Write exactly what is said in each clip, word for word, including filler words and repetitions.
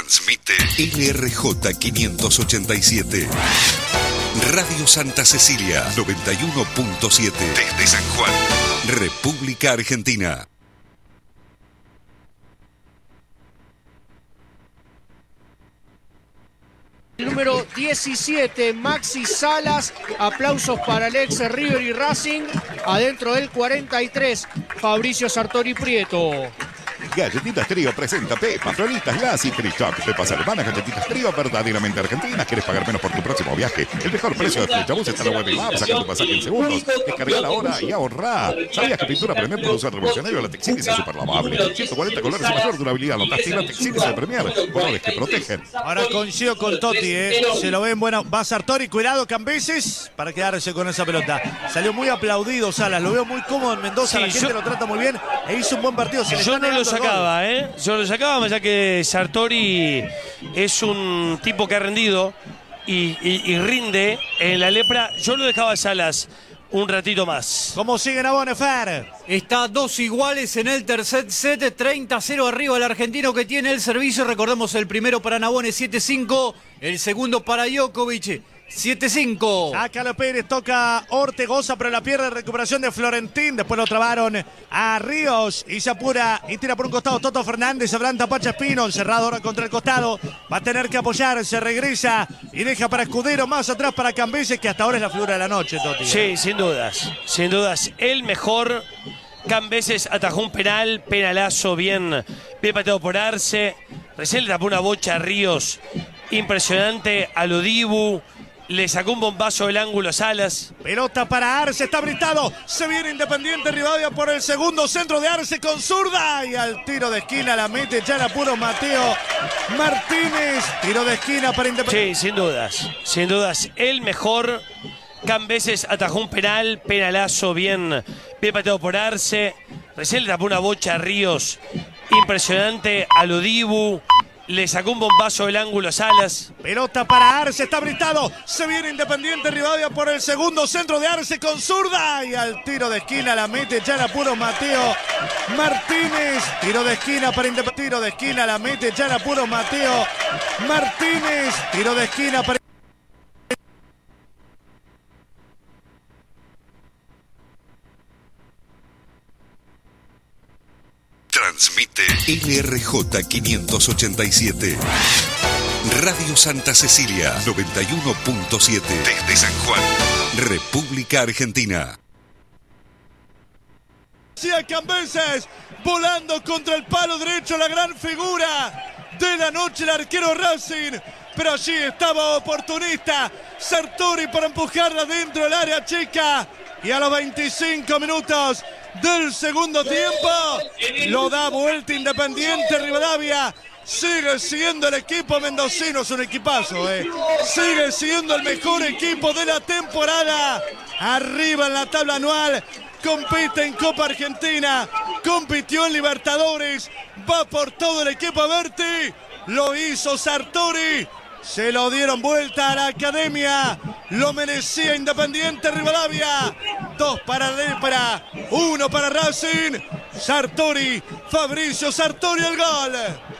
Transmite L R J quinientos ochenta y siete. Radio Santa Cecilia noventa y uno punto siete. Desde San Juan, República Argentina. Número diecisiete, Maxi Salas. Aplausos para el ex River y Racing. Adentro del cuarenta y tres, Fabricio Sartori Prieto. Galletitas Trío presenta Pepa, Floritas, Las y Trichoc. Pepas alemanas, galletitas Trío verdaderamente argentinas. ¿Quieres pagar menos por tu próximo viaje? El mejor precio de Flechabús está en la web y app. Saca tu pasaje en segundos. Descarga la hora y ahorrá. ¿Sabías que pintura Premier produce revolucionario? La Texilis es súper lavable. ciento cuarenta colores y mayor durabilidad. Notaste la Texilis de Premier. Colores que protegen. Ahora coincido con Totti, ¿eh? Se lo ven bueno. Va Sartori, cuidado Cambeses para quedarse con esa pelota. Salió muy aplaudido Salas. Lo veo muy cómodo en Mendoza. Sí, la gente yo... lo trata muy bien. E hizo un buen partido. Se le yo no lo sacaba, ¿eh? Yo lo sacaba, ya que Sartori es un tipo que ha rendido y, y, y rinde en la lepra. Yo lo dejaba a Salas un ratito más. ¿Cómo siguen a Bonefer? Está dos iguales en el tercer set, treinta a cero arriba el argentino que tiene el servicio. Recordemos el primero para Nabone, siete cinco, el segundo para Djokovic, siete cinco. Acá lo Pérez, toca Ortegoza, pero la pierde. Recuperación de Florentín. Después lo trabaron a Ríos y se apura y tira por un costado Toto Fernández. Abranta Pacha Espino, encerrado ahora contra el costado. Va a tener que apoyar, se regresa y deja para Escudero. Más atrás para Cambeses, que hasta ahora es la figura de la noche, Toti. Sí, sin dudas. Sin dudas. El mejor. Cambeses atajó un penal, penalazo, bien, bien pateado por Arce. Recién le tapó una bocha a Ríos. Impresionante a lo Dibu. Le sacó un bombazo del ángulo a Salas. Pelota para Arce, está habilitado. Se viene Independiente Rivadavia por el segundo centro de Arce con zurda. Y al tiro de esquina la mete ya el apuro Mateo Martínez. Tiro de esquina para Independiente. Sí, sin dudas. Sin dudas. El mejor. Cambeses atajó un penal, penalazo, bien, bien pateado por Arce. Recién le tapó una bocha a Ríos. Impresionante a lo Dibu. Le sacó un bombazo del ángulo a Salas. Pelota para Arce, está habilitado. Se viene Independiente Rivadavia por el segundo centro de Arce con zurda. Y al tiro de esquina la mete ya el apuro Mateo Martínez. Tiro de esquina para Independiente. Tiro de esquina la mete ya el apuro Mateo Martínez. Tiro de esquina para... Transmite L R J quinientos ochenta y siete. Radio Santa Cecilia noventa y uno punto siete. Desde San Juan, República Argentina. Cambeses volando contra el palo derecho, la gran figura de la noche, el arquero Racing. Pero allí estaba oportunista Sartori para empujarla dentro del área chica. Y a los veinticinco minutos del segundo tiempo lo da vuelta Independiente Rivadavia. Sigue siendo el equipo mendocino, es un equipazo, eh. Sigue siendo el mejor equipo de la temporada. Arriba en la tabla anual, compite en Copa Argentina, compitió en Libertadores, va por todo el equipo Berti. Lo hizo Sartori. Se lo dieron vuelta a la academia. Lo merecía Independiente Rivadavia. Dos para Lepra, uno para Racing. Sartori, Fabricio Sartori, el gol.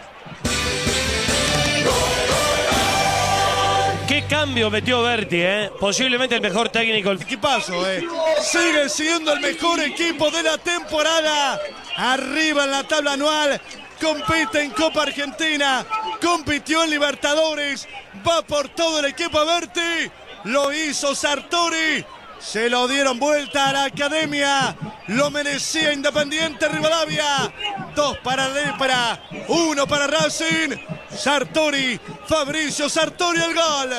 Qué cambio metió Berti, ¿eh? Posiblemente el mejor técnico. Equipazo, ¿eh? Sigue siendo el mejor equipo de la temporada. Arriba en la tabla anual, compite en Copa Argentina, compitió en Libertadores, va por todo el equipo Berti. Lo hizo Sartori. Se lo dieron vuelta a la academia. Lo merecía Independiente Rivadavia. Dos para Lepra, uno para Racing. Sartori, Fabricio Sartori, el gol.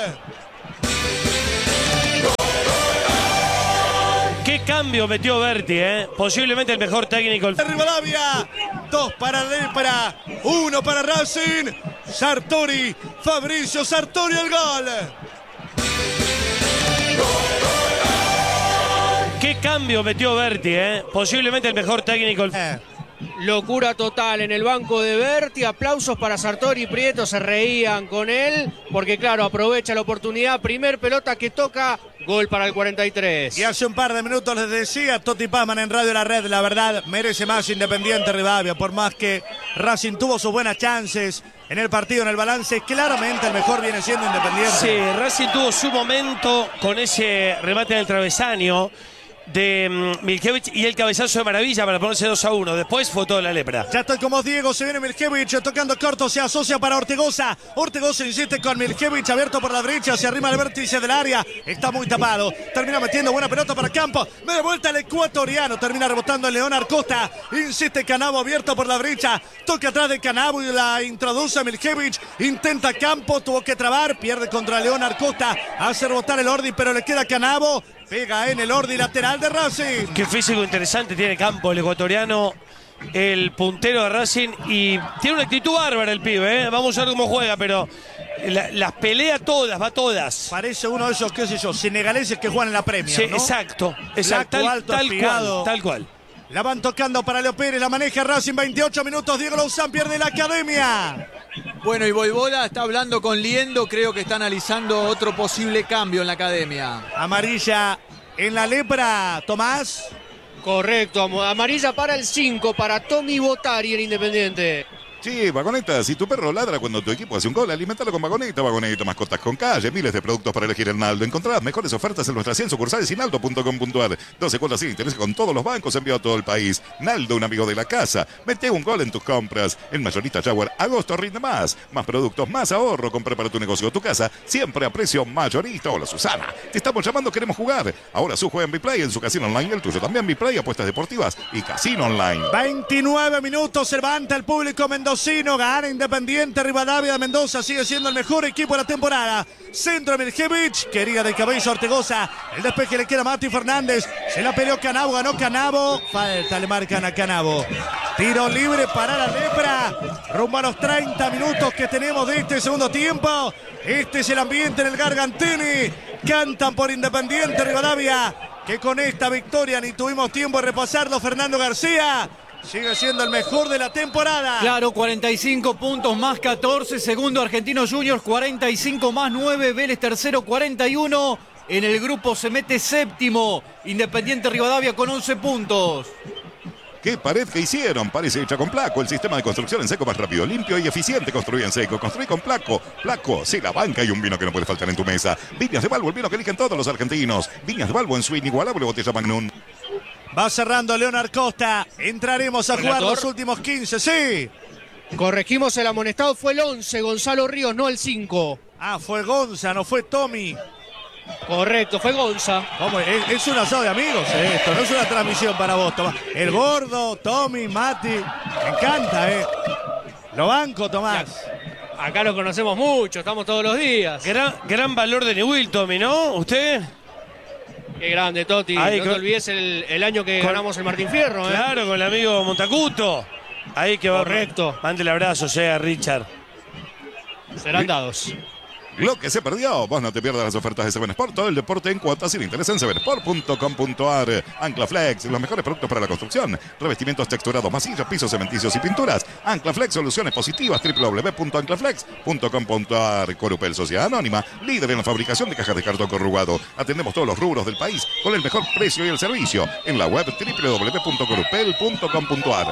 Qué cambio metió Berti, ¿eh? Posiblemente el mejor técnico. Rivadavia, dos para Lepra, uno para Racing. Sartori, Fabricio Sartori, el gol. Qué cambio metió Berti, ¿eh? Posiblemente el mejor técnico. Eh. Locura total en el banco de Berti, aplausos para Sartori y Prieto, se reían con él, porque claro, aprovecha la oportunidad, primer pelota que toca, gol para el cuarenta y tres. Y hace un par de minutos les decía Toti Pazman en Radio La Red, la verdad, merece más Independiente Rivadavia, por más que Racing tuvo sus buenas chances en el partido, en el balance, claramente el mejor viene siendo Independiente. Sí, Racing tuvo su momento con ese remate en el travesaño de um, Milkevich y el cabezazo de Maravilla para ponerse dos a uno. Después fue toda la lepra. Ya estoy como Diego, se viene Milkevich tocando corto, se asocia para Ortegoza. Ortegoza insiste con Milkevich, abierto por la derecha, se arrima al vértice del área. Está muy tapado, termina metiendo buena pelota para Campos. Media vuelta el ecuatoriano, termina rebotando el León Arcosta. Insiste Canabo, abierto por la derecha. Toca atrás de Canabo y la introduce Milkevich. Intenta Campos, tuvo que trabar, pierde contra León Arcosta. Hace rebotar el Ordi, pero le queda Canabo. Pega en el Ordi lateral de Racing. Qué físico interesante tiene Campo, el ecuatoriano, el puntero de Racing. Y tiene una actitud bárbara el pibe, ¿eh? Vamos a ver cómo juega, pero la, las pelea todas, va todas. Parece uno de esos, qué sé yo, senegaleses que juegan en la Premier, Sí, ¿no? exacto, exacto, tal, alto, tal espigado. cual, tal cual. La van tocando para Leo Pérez, la maneja Racing, veintiocho minutos, Diego Lauzán pierde la academia. Bueno, y Voivoda está hablando con Liendo, creo que está analizando otro posible cambio en la academia. Amarilla en la lepra, Tomás. Correcto, amarilla para el cinco, para Tommy Botari en Independiente. Sí, Vagoneta, si tu perro ladra cuando tu equipo hace un gol, alimentalo con Vagoneta, Vagoneta, mascotas con calle, miles de productos para elegir en Naldo. Encontrá las mejores ofertas en nuestras cien sucursales y naldo punto com punto ar. doce cuotas sin interés con todos los bancos enviado a todo el país. Naldo, un amigo de la casa. Mete un gol en tus compras. En Mayorista Jaguar, agosto rinde más. Más productos, más ahorro. Compra para tu negocio o tu casa, siempre a precio mayorista. Hola, Susana. Te estamos llamando, queremos jugar. Ahora su juega en Biplay, en su casino online, el tuyo también Biplay, apuestas deportivas y casino online. veintinueve minutos, se levanta el público mendocino, gana Independiente Rivadavia de Mendoza, sigue siendo el mejor equipo de la temporada. Centro de Milkevich, quería de cabeza Ortegoza, el despeje le queda a Mati Fernández, se la peleó Canabo, ganó Canabo, falta le marcan a Canabo. Tiro libre para la lepra, rumbo a los treinta minutos que tenemos de este segundo tiempo. Este es el ambiente en el Gargantini, cantan por Independiente Rivadavia, que con esta victoria ni tuvimos tiempo de repasarlo. Fernando García sigue siendo el mejor de la temporada. Claro, cuarenta y cinco puntos más catorce. Segundo Argentinos Juniors, cuarenta y cinco más nueve. Vélez tercero, cuarenta y uno. En el grupo se mete séptimo Independiente Rivadavia con once puntos. ¿Qué pared que hicieron? Parece hecha con Placo. El sistema de construcción en seco más rápido, limpio y eficiente. Construye en seco. Construye con Placo. Placo, sí, la banca y un vino que no puede faltar en tu mesa. Viñas de Balbo, el vino que eligen todos los argentinos. Viñas de Balbo en su inigualable botella Magnum. Va cerrando Leonard Costa. Entraremos a jugar Relator. los últimos quince, sí. Corregimos, el amonestado fue el once, Gonzalo Ríos, no el cinco. Ah, fue Gonza, no fue Tommy. Correcto, fue Gonza. ¿Cómo? Es, es un asado de amigos eh, esto, no es una transmisión para vos, Tomás. El gordo, Tommy, Mati, me encanta, ¿eh? Lo banco, Tomás. Acá lo conocemos mucho, estamos todos los días. Gran, gran valor de Newell, Tommy, ¿no? ¿Usted? Qué grande, Toti. Ahí, no con- te olvides el, el año que con- ganamos el Martín Fierro, ¿eh? Claro, con el amigo Montacuto. Ahí que va. Correcto. Mande el abrazo, sea Richard. Serán dados. Lo que se perdió, vos no te pierdas las ofertas de Seven Sport, todo el deporte en cuotas sin interés en seven sport punto com punto ar. Anclaflex, los mejores productos para la construcción, revestimientos texturados, masillas, pisos cementicios y pinturas. Anclaflex, soluciones positivas, doble u doble u doble u punto anclaflex punto com punto ar. Corupel, Sociedad Anónima, líder en la fabricación de cajas de cartón corrugado. Atendemos todos los rubros del país con el mejor precio y el servicio. En la web doble u doble u doble u punto corupel punto com punto ar.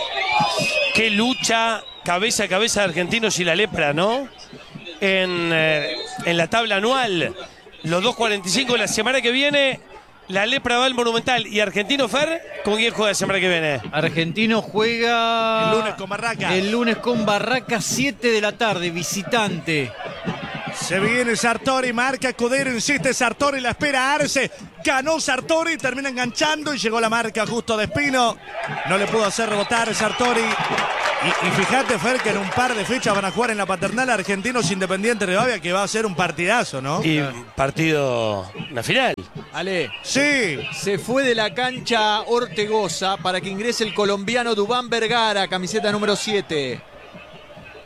Qué lucha cabeza a cabeza de Argentinos y la lepra, ¿no? En, eh, en la tabla anual. Los dos cuarenta y cinco de la semana que viene. La lepra va al Monumental. ¿Y Argentino, Fer? ¿Con quién juega la semana que viene? Argentino juega El lunes con Barraca. El lunes con Barraca, siete de la tarde, visitante. Se viene Sartori, marca Cudero, insiste Sartori, la espera Arce. Ganó Sartori, termina enganchando y llegó la marca justo de Espino. No le pudo hacer rebotar Sartori. Y, y fíjate, Fer, que en un par de fechas van a jugar en la Paternal Argentinos Independiente Rivadavia, que va a ser un partidazo, ¿no? Y partido, una final. Ale, Sí. se fue de la cancha Ortegoza para que ingrese el colombiano Dubán Vergara, camiseta número siete.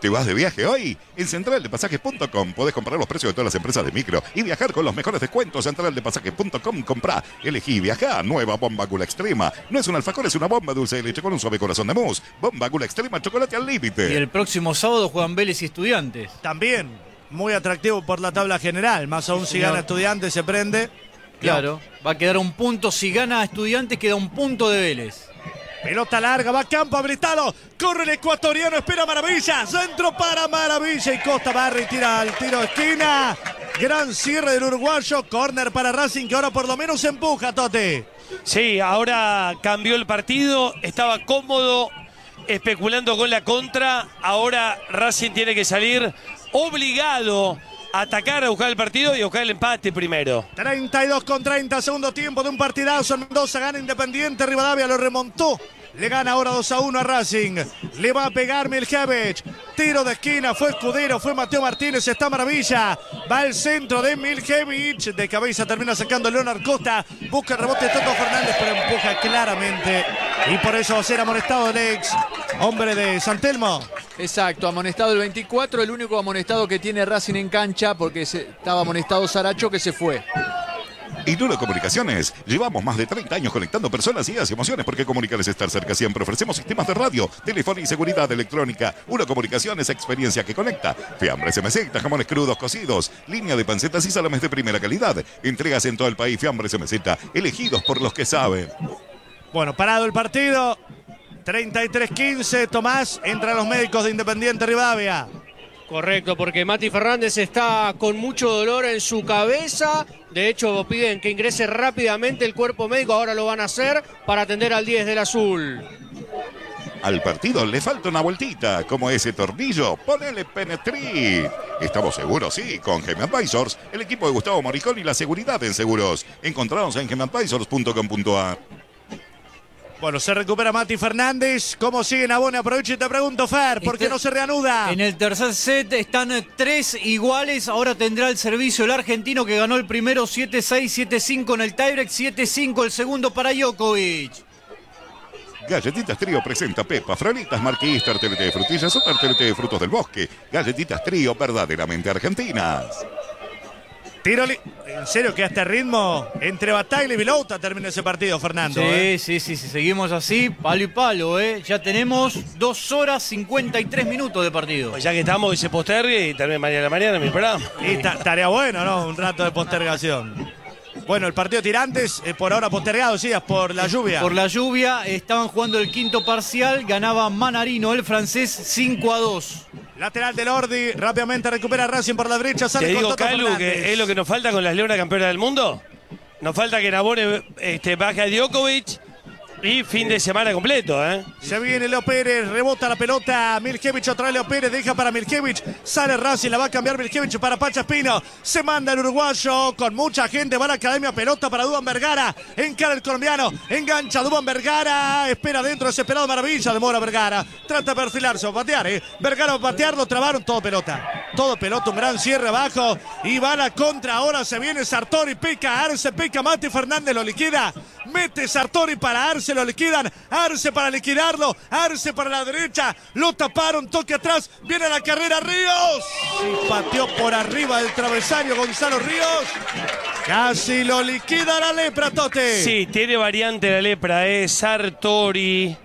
¿Te vas de viaje hoy? En central de pasajes punto com podés comprar los precios de todas las empresas de micro y viajar con los mejores descuentos. central de pasajes punto com, comprá, elegí, viajá. Nueva Bomba Gula Extrema. No es un alfajor, es una bomba dulce de leche con un suave corazón de mousse. Bomba Gula Extrema, chocolate al límite. Y el próximo sábado juegan Vélez y Estudiantes. También, muy atractivo por la tabla general. Más aún si gana Estudiantes se prende. Claro, va a quedar un punto. Si gana Estudiantes queda un punto de Vélez. Pelota larga, va a campo habilitado. Corre el ecuatoriano, espera Maravilla. Centro para Maravilla y Costa Barri tira al tiro de esquina. Gran cierre del uruguayo. Córner para Racing que ahora por lo menos empuja, Tote. Sí, ahora cambió el partido. Estaba cómodo especulando con la contra. Ahora Racing tiene que salir obligado a atacar, a buscar el partido y a buscar el empate primero. treinta y dos con treinta, segundo tiempo de un partidazo. Mendoza gana Independiente, Rivadavia lo remontó. Le gana ahora dos a uno a Racing. Le va a pegar Miljevic. Tiro de esquina, fue Escudero, fue Mateo Martínez, está Maravilla. Va el centro de Miljevic. De cabeza termina sacando Leonard Costa. Busca el rebote de Toto Fernández, pero empuja claramente. Y por eso va a ser amonestado el ex hombre de San Telmo. Exacto, amonestado el veinticuatro, el único amonestado que tiene Racing en cancha, porque se, estaba amonestado Saracho, que se fue. Y Nulo Comunicaciones, llevamos más de treinta años conectando personas, ideas y emociones, porque comunicar es estar cerca siempre. Ofrecemos sistemas de radio, telefonía y seguridad electrónica. Nulo Comunicaciones, experiencia que conecta. Fiambres M Z, jamones crudos cocidos, línea de pancetas y salames de primera calidad. Entregas en todo el país. Fiambres M Z, elegidos por los que saben. Bueno, parado el partido. treinta y tres quince, Tomás, entra los médicos de Independiente Rivadavia. Correcto, porque Mati Fernández está con mucho dolor en su cabeza. De hecho, piden que ingrese rápidamente el cuerpo médico. Ahora lo van a hacer para atender al diez del azul. Al partido le falta una vueltita, como ese tornillo. Ponele Penetri. Estamos seguros, sí, con Gem Advisors, el equipo de Gustavo Moricón y la seguridad en seguros. Encontrados en gem advisors punto com punto a r. Bueno, se recupera Mati Fernández. ¿Cómo sigue Nabone? Aprovecho y te pregunto, Fer, ¿por qué no se reanuda? En el tercer set están tres iguales. Ahora tendrá el servicio el argentino que ganó el primero siete seis, siete cinco en el tiebreak, siete cinco el segundo para Djokovic. Galletitas Trío presenta Pepa, Franitas, Marquis, tartelete de frutillas o tartelete de frutos del bosque. Galletitas Trío verdaderamente argentinas. Tiro li... ¿En serio que a este ritmo? Entre Bataglia y Vilauta termina ese partido, Fernando. Sí, ¿eh? sí, sí, sí, seguimos así, palo y palo, ¿eh? Ya tenemos dos horas cincuenta y tres minutos de partido. Pues ya que estamos, que se postergue y termine mañana a la mañana mi programa. Y estaría bueno, ¿no? Un rato de postergación. Bueno, el partido de Tirantes, eh, por ahora postergado, sí, por la lluvia. Por la lluvia, estaban jugando el quinto parcial, ganaba Manarino, el francés, cinco a dos. Lateral del Ordi, rápidamente recupera Racing por la derecha, sale Te con digo, Toto Calu, Fernández. que es lo que nos falta con las Leonas campeonas del mundo. Nos falta que Nabone este, baje a Djokovic y fin de semana completo, ¿eh? Se viene Leo Pérez, rebota la pelota, Miljevic otra vez Leo Pérez, deja para Miljevic, sale Racing, la va a cambiar Miljevic para Pacha Espino, se manda el uruguayo con mucha gente, va a la academia, pelota para Dubán Vergara, encara el colombiano, engancha Dubán Vergara, espera dentro, desesperado Maravilla, demora Vergara, trata de perfilarse, va a patear, ¿eh? Vergara va a patear, lo trabaron, todo pelota, todo pelota, un gran cierre abajo, y va a la contra, ahora se viene Sartori, pica, Arce, pica, Mati Fernández lo liquida, mete Sartori para Arce, lo liquidan, Arce para liquidarlo, Arce para la derecha, lo taparon, toque atrás, viene la carrera Ríos, y pateó por arriba del travesaño Gonzalo Ríos, casi lo liquida la lepra, Tote. Sí, tiene variante la lepra, es ¿eh? Sartori,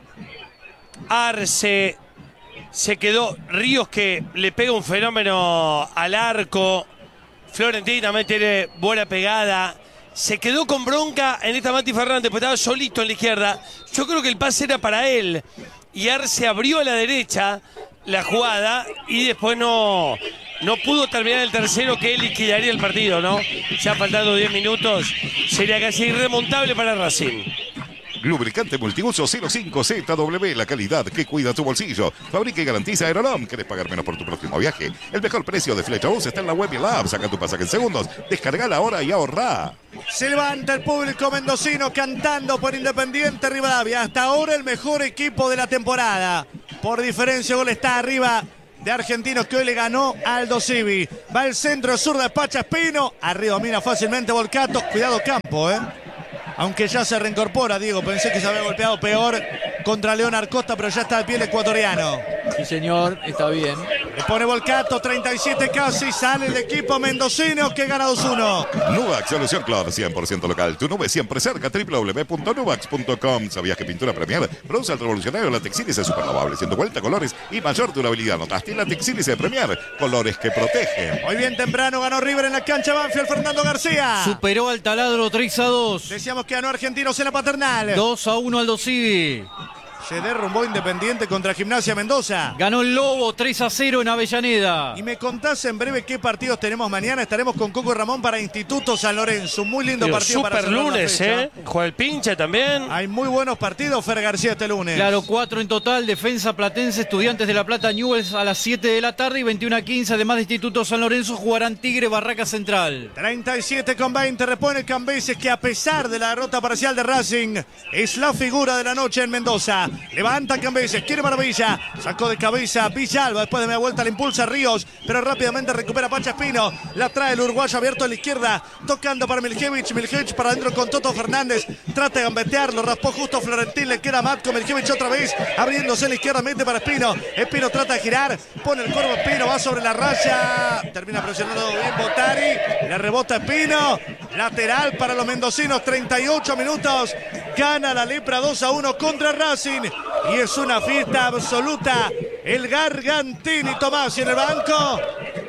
Arce, se quedó Ríos que le pega un fenómeno al arco, Florentini también tiene buena pegada. Se quedó con bronca en esta Mati Fernández, porque estaba solito en la izquierda. Yo creo que el pase era para él. Y Arce abrió a la derecha la jugada y después no, no pudo terminar el tercero, que él liquidaría el partido, ¿no? Ya faltando diez minutos, sería casi irremontable para Racing. Lubricante multiuso cero cinco Z W, la calidad que cuida tu bolsillo. Fabrica y garantiza Aerolom. ¿Querés pagar menos por tu próximo viaje? El mejor precio de Flecha Bus está en la web y en la app. Saca tu pasaje en segundos. Descargala ahora y ahorrá. Se levanta el público mendocino cantando por Independiente Rivadavia. Hasta ahora el mejor equipo de la temporada. Por diferencia de gol está arriba de Argentinos, que hoy le ganó a Aldo Civi. Va el centro sur de Pacha Espino. Arriba domina fácilmente Volcato. Cuidado Campo, ¿eh? Aunque ya se reincorpora, Diego. Pensé que se había golpeado peor contra Leonard Costa, pero ya está de pie el ecuatoriano. Sí, señor, está bien. Le pone Volcato, treinta y siete casi, sale el equipo mendocino que gana dos uno. Nubax, solución Clor, cien por ciento local. Tu nube siempre cerca, w w w punto nubax punto com. ¿Sabías que Pintura Premier produce el revolucionario Latex Sílice superlavable, siendo vuelta, colores y mayor durabilidad? ¿Notaste? Latex Sílice de Premier, colores que protegen. Muy bien temprano ganó River en la cancha Banfield, Fernando García. Superó al Taladro tres a dos. Decíamos que ganó Argentinos en la Paternal. dos a uno Aldo Civi. Se derrumbó Independiente contra Gimnasia Mendoza. Ganó el Lobo tres a cero en Avellaneda. Y me contás en breve qué partidos tenemos mañana. Estaremos con Coco Ramón para Instituto San Lorenzo. Un muy lindo Pero partido super para cerrar la lunes, fecha. ¿eh? Juega el pinche también. Hay muy buenos partidos, Fer García, este lunes. Claro, cuatro en total. Defensa Platense, Estudiantes de La Plata, Newell's a las siete de la tarde y veintiuno a quince. Además de Instituto San Lorenzo, jugarán Tigre, Barraca Central. treinta y siete con veinte. Repone Cambeses, que a pesar de la derrota parcial de Racing, es la figura de la noche en Mendoza. Levanta Cambeses. Quiere maravilla, sacó de cabeza Villalba, después de media vuelta le impulsa Ríos, pero rápidamente recupera Pacha Espino, la trae el uruguayo abierto a la izquierda, tocando para Miljevich, Miljevich para adentro con Toto Fernández, trata de gambetear, lo raspó justo Florentín, le queda Matko, Miljevich otra vez, abriéndose a la izquierda, mete para Espino, Espino trata de girar, pone el cuerpo Espino, va sobre la raya, termina presionando bien Botari, le rebota Espino, lateral para los mendocinos, treinta y ocho minutos, gana la Lepra dos a uno contra Racing, y es una fiesta absoluta. El Gargantini Tomás en el banco.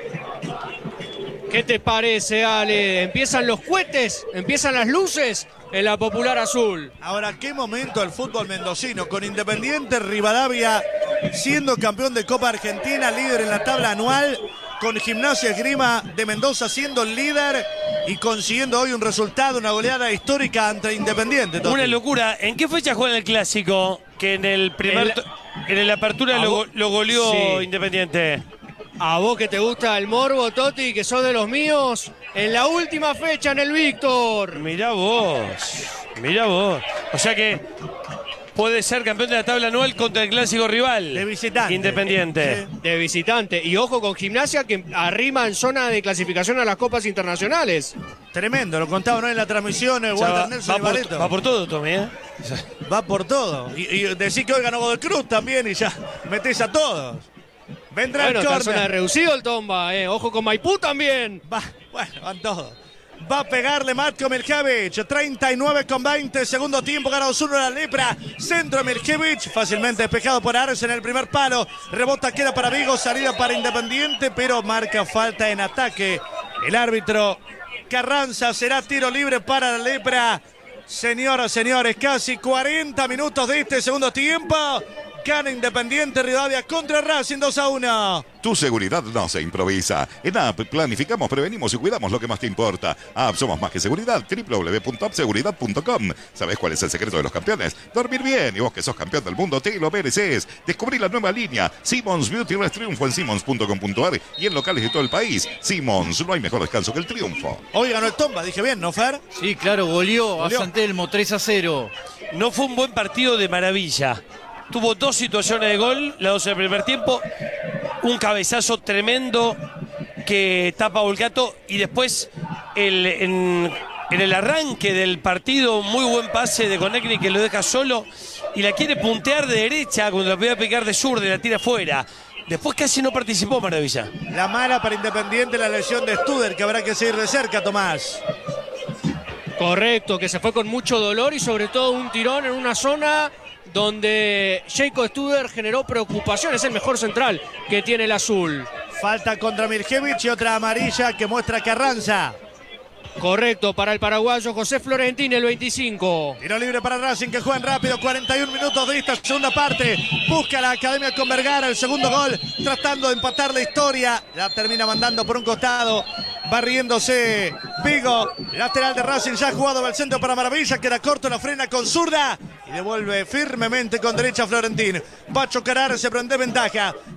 ¿Qué te parece, Ale? Empiezan los cohetes, empiezan las luces en la Popular Azul. Ahora, qué momento el fútbol mendocino, con Independiente Rivadavia siendo campeón de Copa Argentina, líder en la tabla anual, con Gimnasia Esgrima de Mendoza siendo el líder y consiguiendo hoy un resultado, una goleada histórica ante Independiente. Toti. Una locura. ¿En qué fecha juega el Clásico? Que en el primer... El... En la apertura lo, lo goleó sí. Independiente. A vos que te gusta el morbo, Toti, que sos de los míos, en la última fecha en el Víctor. Mirá vos, mirá vos. O sea que puede ser campeón de la tabla anual contra el clásico rival. De visitante. Independiente. Sí, de visitante. Y ojo con Gimnasia, que arrima en zona de clasificación a las copas internacionales. Tremendo, lo contaba, ¿no?, en la transmisión, el Walter va, Nelson va, y Barreto. por, va por todo, Tommy, ¿eh? Va por todo. Y, y decís que hoy ganó Godoy Cruz también y ya metés a todos. Vendrá bueno, el está córner. zona de reducido el Tomba, eh. Ojo con Maipú también. Va, bueno, van todos. Va a pegarle Matko Miljevich, treinta y nueve con veinte, segundo tiempo, gana dos uno la Lepra, centro Miljevich, fácilmente despejado por Ares en el primer palo, rebota, queda para Vigo, salida para Independiente, pero marca falta en ataque. El árbitro Carranza, será tiro libre para la Lepra. Señoras, señores, casi cuarenta minutos de este segundo tiempo. Gana Independiente Rivadavia contra Racing dos a uno. Tu seguridad no se improvisa. En A P planificamos, prevenimos y cuidamos lo que más te importa. A P somos más que seguridad. w w w punto app seguridad punto com. ¿Sabés cuál es el secreto de los campeones? Dormir bien. Y vos que sos campeón del mundo, te lo mereces. Descubrí la nueva línea. Simmons Beauty Rest triunfo en simmons punto com punto a r y en locales de todo el país. Simmons, no hay mejor descanso que el triunfo. Hoy ganó el Tomba, dije bien, ¿no, Fer? Sí, claro, goleó, Goleó. a San Telmo tres a cero. No fue un buen partido de maravilla. Tuvo dos situaciones de gol, las dos en el primer tiempo. Un cabezazo tremendo que tapa Volcato. Y después, el, en, en el arranque del partido, muy buen pase de Konechny que lo deja solo. Y la quiere puntear de derecha cuando la podía picar de zurda y la tira fuera. Después casi no participó Maravilla. La mala para Independiente, la lesión de Studer, que habrá que seguir de cerca, Tomás. Correcto, que se fue con mucho dolor y sobre todo un tirón en una zona donde Jacob Studer generó preocupación. Es el mejor central que tiene el azul. Falta contra Miljevich y otra amarilla que muestra Carranza. Correcto, para el paraguayo José Florentín, el veinticinco. Tiro libre para Racing, que juegan rápido, cuarenta y un minutos de esta segunda parte. Busca la Academia con Vergara el segundo gol, tratando de empatar la historia. La termina mandando por un costado, barriéndose Vigo. Lateral de Racing, ya jugado al centro para Maravilla, queda corto, la frena con zurda y devuelve firmemente con derecha Florentín. Va a chocar, se prende ventaja.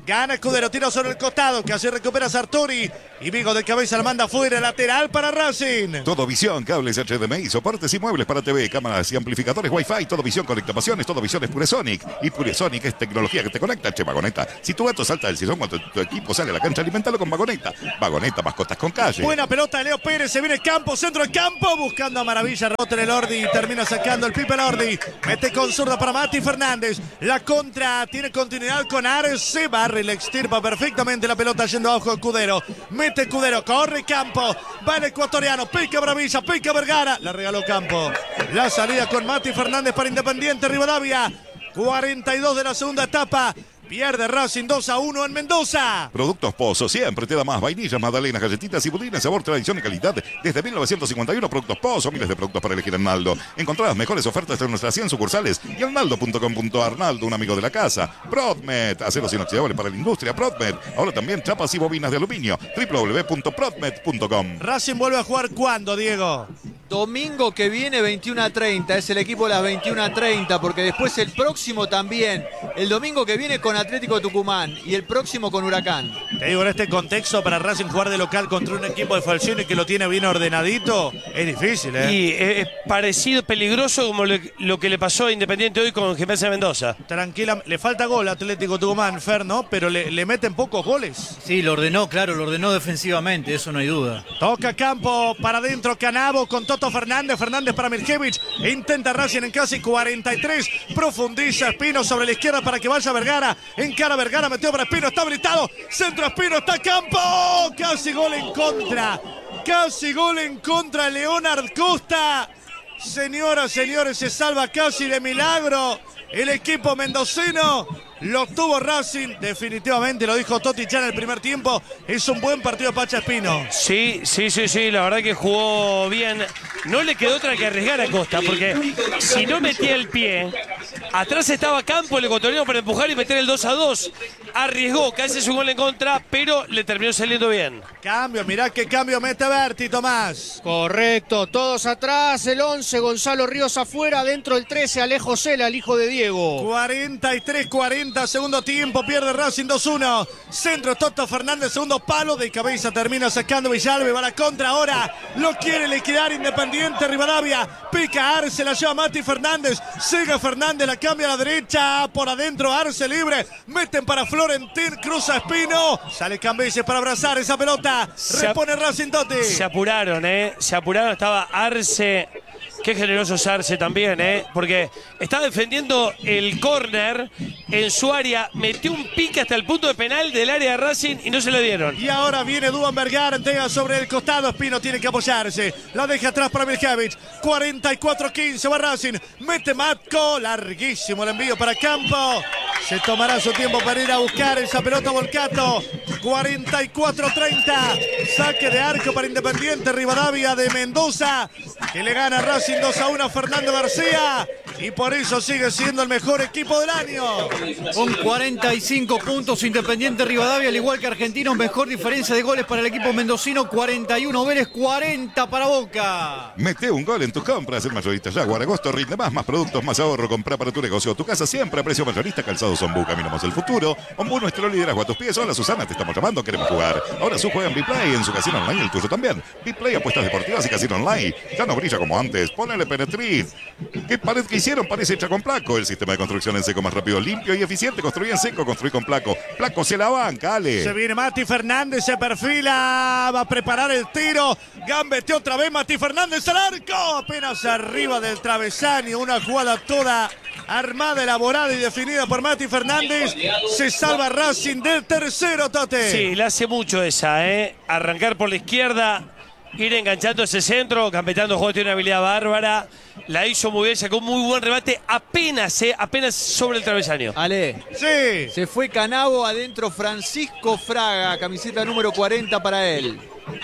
Gana Escudero, tira sobre el costado, casi recupera Sartori. Y Vigo de cabeza la manda fuera, lateral para Racing. Todo Visión, cables H D M I, soportes y muebles para T V, cámaras y amplificadores Wi-Fi. Todo Visión conecta pasiones, Todo Visión es Puresonic. Y Puresonic es tecnología que te conecta. Che, Vagoneta, si tu gato salta del sillón cuando tu equipo sale a la cancha, alimentalo con Vagoneta. Vagoneta, mascotas con calle. Buena pelota de Leo Pérez, se viene el campo, centro del campo, buscando a Maravilla, rota en el Ordi y termina sacando el Pipe Ordi. Mete con zurda para Mati Fernández. La contra tiene continuidad con Arce. Barre, le extirpa perfectamente la pelota yendo abajo a Escudero. Mete Escudero, corre Campo. Va el ecuatoriano, pica Maravilla, pica Vergara. La regaló Campo. La salida con Mati Fernández para Independiente Rivadavia. cuarenta y dos de la segunda etapa. Pierde Racing dos a uno en Mendoza. Productos Pozo, siempre te da más. Vainillas, magdalenas, galletitas y budines, sabor, tradición y calidad. Desde mil novecientos cincuenta y uno, Productos Pozo, miles de productos para elegir en Naldo. Encontrá las mejores ofertas en nuestras cien sucursales y en naldo punto com punto ar. Naldo, un amigo de la casa. Prodmed, aceros inoxidables para la industria. Prodmed, ahora también chapas y bobinas de aluminio. w w w punto prodmed punto com. Racing vuelve a jugar ¿cuándo, Diego? Domingo que viene, veintiuno a treinta. Es el equipo de las veintiuno a treinta, porque después el próximo también. El domingo que viene con Atlético Tucumán y el próximo con Huracán. Te digo, en este contexto, para Racing jugar de local contra un equipo de Falcioni que lo tiene bien ordenadito, es difícil, ¿eh? Y es parecido, peligroso como le, lo que le pasó a Independiente hoy con Gimnasia de Mendoza. Tranquila, le falta gol a Atlético Tucumán, Fer, ¿no? Pero le, le meten pocos goles. Sí, lo ordenó, claro, lo ordenó defensivamente, eso no hay duda. Toca campo para adentro Canabo con Toto Fernández. Fernández para Mirkevich. Intenta Racing en casi cuarenta y tres. Profundiza Espino sobre la izquierda para que vaya Vergara. Encara Vergara, metió para Espino, está habilitado. Centro Espino, está Campo. Casi gol en contra. Casi gol en contra. Leonard Costa. Señoras, señores, se salva casi de milagro el equipo mendocino. Lo tuvo Racing, definitivamente, lo dijo Totti ya en el primer tiempo. Es un buen partido Pacha Espino. Sí, sí, sí, sí, la verdad que jugó bien. No le quedó otra que arriesgar a Costa, porque si no metía el pie, atrás estaba Campo, el ecuatoriano, para empujar y meter el dos a dos. Arriesgó, casi su gol en contra, pero le terminó saliendo bien. Cambio, mirá qué cambio mete Berti, Tomás. Correcto, todos atrás, el once, Gonzalo Ríos afuera, dentro el trece, Alejo Cela, el hijo de Diego. cuarenta y tres cuarenta, segundo tiempo, pierde Racing dos uno. Centro, Toto Fernández, segundo palo, de cabeza termina sacando Villalbe, va a la contra ahora, lo quiere liquidar Independiente Rivadavia, pica Arce, la lleva Mati Fernández, sigue Fernández, la cambia a la derecha, por adentro Arce libre, meten para Florentín, cruza Espino, sale Cambeses para abrazar esa pelota, repone Racing Totti. Se apuraron, ¿eh? Se apuraron, estaba Arce. Qué generoso es Arce también, ¿eh? Porque está defendiendo el córner en su área, metió un pique hasta el punto de penal del área de Racing y no se le dieron. Y ahora viene Duan Vergara, entrega sobre el costado, Espino tiene que apoyarse, la deja atrás para Milkevich, cuarenta y cuatro quince va Racing, mete Matko, larguísimo el envío para Campo, se tomará su tiempo para ir a buscar esa pelota Volcato, cuarenta y cuatro treinta, saque de arco para Independiente Rivadavia de Mendoza, que le gana Racing dos a uno a Fernando García y por eso sigue siendo el mejor equipo del año. Con cuarenta y cinco puntos Independiente Rivadavia, al igual que Argentinos, mejor diferencia de goles para el equipo mendocino, cuarenta y uno Vélez, cuarenta para Boca. Mete un gol en tus compras, el mayorista Jaguar. Agosto rinde más, más productos, más ahorro. Compra para tu negocio, tu casa siempre a precio mayorista. Calzados Ombú, caminamos el futuro. Ombú, nuestro liderazgo a tus pies. Hola Susana, te estamos llamando, queremos jugar. Ahora su juega en Biplay, en su casino online, el tuyo también. Biplay, apuestas deportivas y casino online. Ya no brilla como antes. Ponele Penetrid. ¿Qué pared que hicieron? Parece hecha con Placo. El sistema de construcción en seco más rápido, limpio y eficiente. Construye en seco, construye con Placo. Placo se la banca, Ale. Se viene Mati Fernández, se perfila, va a preparar el tiro. Gambeteó otra vez Mati Fernández al arco. Apenas arriba del travesaño. Una jugada toda armada, elaborada y definida por Mati Fernández. Se salva Racing del tercero, Tote. Sí, le hace mucho esa, ¿eh? Arrancar por la izquierda, ir enganchando ese centro, gambeteando juego, tiene una habilidad bárbara. La hizo muy bien, sacó un muy buen remate, apenas, ¿eh? Apenas sobre el travesaño. Ale, sí. Se fue Canabo, adentro Francisco Fraga, camiseta número cuarenta para él.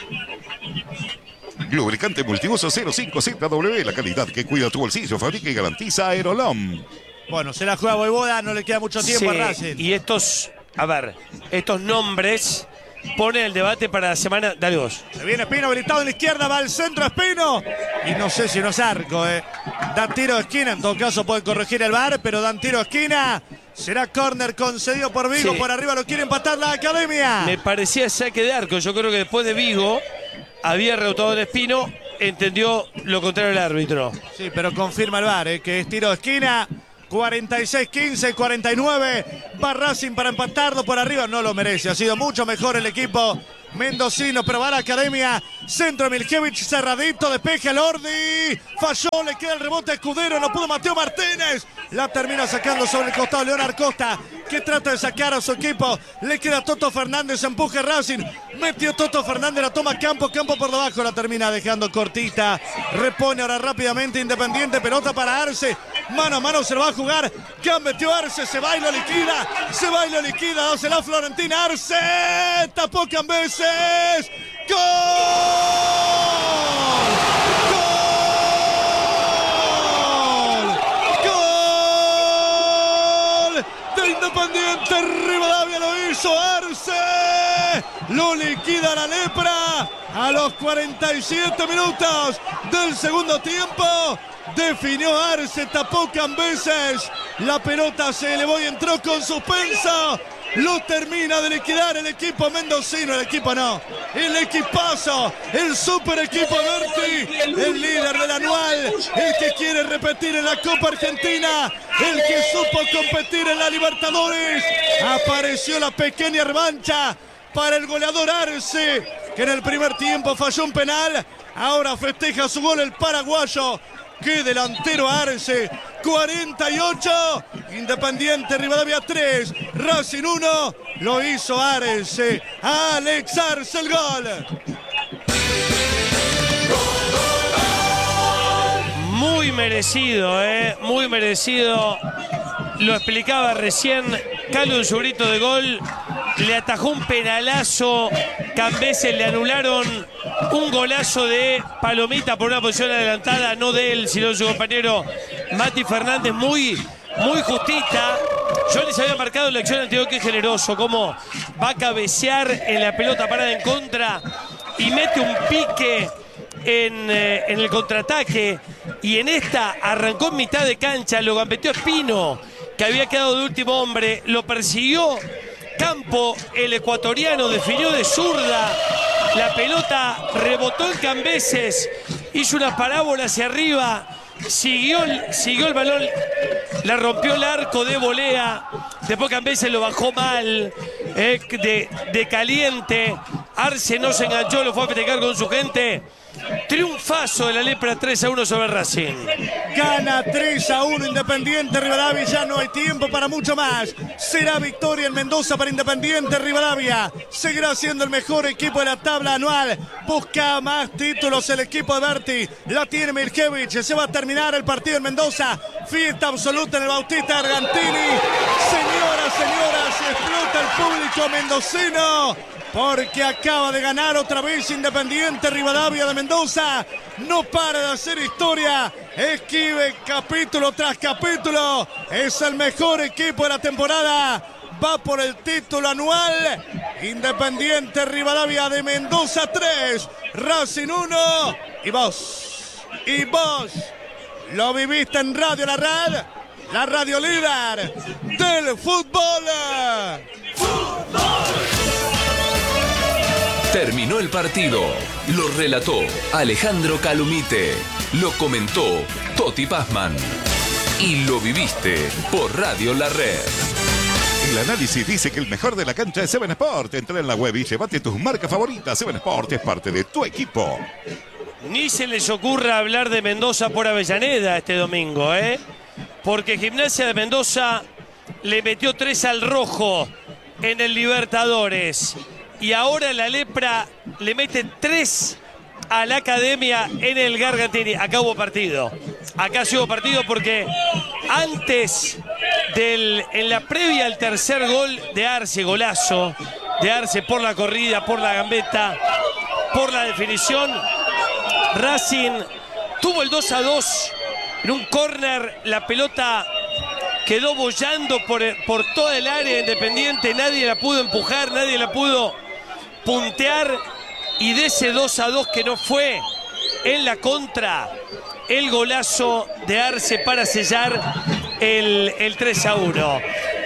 Lubricante multiuso cero cinco Z W, la calidad que cuida tu bolsillo, fabrica y garantiza Aerolom. Bueno, se la juega Voivoda, no le queda mucho tiempo Sí, a Racing. y estos, a ver, estos nombres ponen el debate para la semana. Dale vos. Se viene Espino, habilitado en la izquierda, va al centro Espino. Y no sé si no es arco, eh. Dan tiro de esquina, en todo caso puede corregir el V A R, pero dan tiro de esquina. Será córner concedido por Vigo. Sí. Por arriba lo quiere empatar la Academia. Me parecía saque de arco. Yo creo que después de Vigo había rebotado el Espino. Entendió lo contrario el árbitro. Sí, pero confirma el V A R, ¿eh? Que es tiro de esquina. cuarenta y seis quince, cuarenta y nueve. Va Racing para empatarlo por arriba. No lo merece. Ha sido mucho mejor el equipo mendocino, pero va la Academia. Centro de Milkevich, cerradito, despeja el Ordi. Falló, le queda el rebote a Escudero. No pudo Mateo Martínez. La termina sacando sobre el costado Leonard Costa, que trata de sacar a su equipo. Le queda Toto Fernández, empuje Racing. Metió Toto Fernández, la toma Campo. Campo por debajo, la termina dejando cortita. Repone ahora rápidamente Independiente. Pelota para Arce. Mano a mano se lo va a jugar. Que metió Arce, se va y lo liquida. Se va y lo liquida. Dásela Florentina. Arce. Tapó Cambeses. ¡Gol! ¡Gol! De Independiente Rivadavia, lo hizo Arce. Lo liquida la Lepra a los cuarenta y siete minutos del segundo tiempo. Definió Arce, tapó Cambeses. La pelota se elevó y entró con suspenso. Lo termina de liquidar el equipo mendocino. El equipo no, el equipazo, el super equipo Berti, el líder del anual, el que quiere repetir en la Copa Argentina, el que supo competir en la Libertadores. Apareció la pequeña revancha para el goleador Arce, que en el primer tiempo falló un penal. Ahora festeja su gol el paraguayo. ¡Qué delantero Arce! cuarenta y ocho, Independiente Rivadavia tres, Racing uno, lo hizo Arce. Alex Arce el gol. Muy merecido, ¿eh? Muy merecido. Lo explicaba recién Calu en su grito de gol. Le atajó un penalazo. Cambeses le anularon un golazo de Palomita por una posición adelantada, no de él, sino de su compañero Mati Fernández. Muy, muy justita. Yo les había marcado en la acción anterior, que generoso, cómo va a cabecear en la pelota parada en contra y mete un pique en, eh, en el contraataque. Y en esta arrancó en mitad de cancha, lo gambeteó Espino, que había quedado de último hombre, lo persiguió Campo, el ecuatoriano, definió de zurda. La pelota rebotó en Cambeses, hizo una parábola hacia arriba, siguió el, siguió el balón, la rompió el arco de volea. Después Cambeses lo bajó mal, eh, de, de caliente. Arce no se enganchó, lo fue a festejar con su gente. Triunfazo de la Lepra, tres a uno sobre Racing. Gana tres a uno Independiente Rivadavia. Ya no hay tiempo para mucho más. Será victoria en Mendoza para Independiente Rivadavia. Seguirá siendo el mejor equipo de la tabla anual. Busca más títulos el equipo de Berti. La tiene Milkevich. Se va a terminar el partido en Mendoza. Fiesta absoluta en el Bautista Argantini. Señoras, señoras, explota el público mendocino, porque acaba de ganar otra vez Independiente Rivadavia de Mendoza. No para de hacer historia. Esquive capítulo tras capítulo. Es el mejor equipo de la temporada. Va por el título anual. Independiente Rivadavia de Mendoza tres, Racing uno. Y vos, y vos lo viviste en Radio La Rad, la radio líder del fútbol. ¡Fútbol! Terminó el partido. Lo relató Alejandro Calumite. Lo comentó Toti Pazman. Y lo viviste por Radio La Red. El análisis dice que el mejor de la cancha es Seven Sport. Entra en la web y llévate tus marcas favoritas. Seven Sport es parte de tu equipo. Ni se les ocurra hablar de Mendoza por Avellaneda este domingo, ¿eh? Porque Gimnasia de Mendoza le metió tres al rojo en el Libertadores. Y ahora la Lepra le mete tres a la Academia en el Gargantini. Acá hubo partido. Acá sí hubo partido porque antes del, en la previa al tercer gol de Arce, golazo de Arce por la corrida, por la gambeta, por la definición, Racing tuvo el dos a dos en un córner. La pelota quedó bollando por, por toda el área Independiente. Nadie la pudo empujar, nadie la pudo puntear, y de ese dos a dos que no fue en la contra, el golazo de Arce para sellar el, el tres a uno.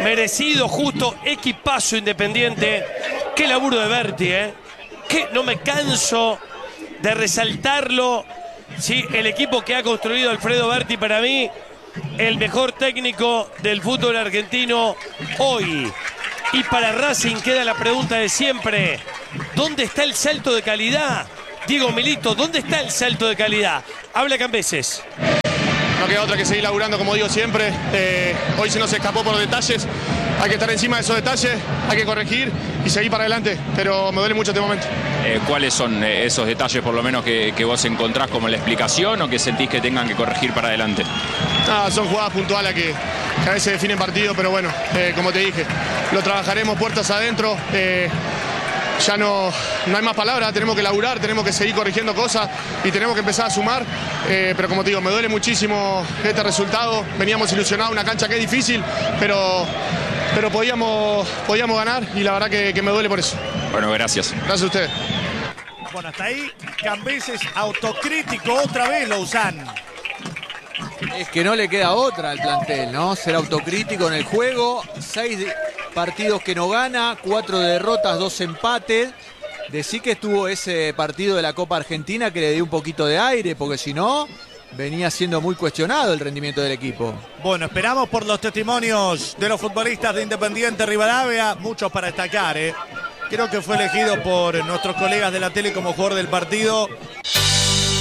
merecido, justo, equipazo Independiente. Qué laburo de Berti, ¿eh? Que no me canso de resaltarlo. Sí, el equipo que ha construido Alfredo Berti, para mí, el mejor técnico del fútbol argentino hoy. Y para Racing queda la pregunta de siempre: ¿dónde está el salto de calidad? Diego Milito, ¿dónde está el salto de calidad? Habla Cambeses. No queda otra que seguir laburando, como digo siempre. Eh, hoy se nos escapó por detalles. Hay que estar encima de esos detalles, hay que corregir y seguir para adelante. Pero me duele mucho este momento. Eh, ¿Cuáles son eh, esos detalles, por lo menos, que, que vos encontrás como la explicación o que sentís que tengan que corregir para adelante? Ah, son jugadas puntuales que, que a veces definen partido, pero bueno, eh, como te dije, lo trabajaremos puertas adentro. Eh, Ya no, no hay más palabras, tenemos que laburar, tenemos que seguir corrigiendo cosas y tenemos que empezar a sumar. Eh, pero como te digo, me duele muchísimo este resultado. Veníamos ilusionados, una cancha que es difícil, pero, pero podíamos, podíamos ganar y la verdad que, que me duele por eso. Bueno, gracias. Gracias a ustedes. Bueno, hasta ahí Cambeses autocrítico otra vez, Lozán. Es que no le queda otra al plantel, ¿no? Ser autocrítico en el juego. Seis partidos que no gana, cuatro derrotas, dos empates. Decí que estuvo ese partido de la Copa Argentina que le dio un poquito de aire, porque si no, venía siendo muy cuestionado el rendimiento del equipo. Bueno, esperamos por los testimonios de los futbolistas de Independiente Rivadavia. Muchos para destacar, ¿eh? Creo que fue elegido por nuestros colegas de la tele como jugador del partido.